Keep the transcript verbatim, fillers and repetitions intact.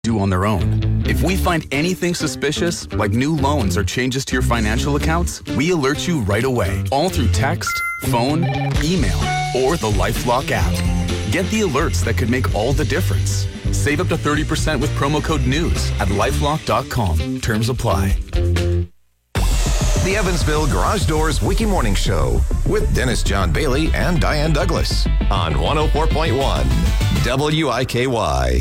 do on their own. If we find anything suspicious, like new loans or changes to your financial accounts, we alert you right away, all through text, phone, email, or the LifeLock app. Get the alerts that could make all the difference. Save up to thirty percent with promo code NEWS at lifelock dot com. Terms apply. The Evansville Garage Doors Wiki Morning Show with Dennis John Bailey and Diane Douglas on one oh four point one W I K Y.